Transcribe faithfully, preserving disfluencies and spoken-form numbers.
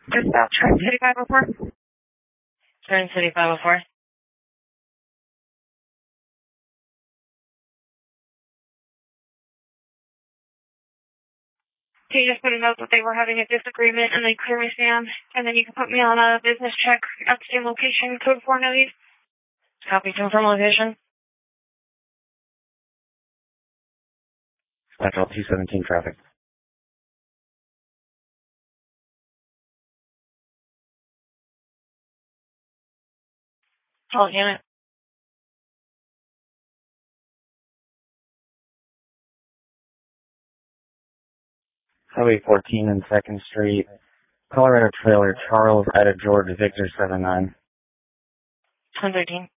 Dispatch, Turn City five oh four. Turn City five oh four. Can you just put a note that they were having a disagreement and they clear me stand, and then you can put me on a business check at the same location, code four ninety. Copy, confirm location. Central two seventeen traffic. All unit. Highway fourteen and second Street, Colorado Trailer, Charles, Ida, George, Victor seven nine. ten thirteen.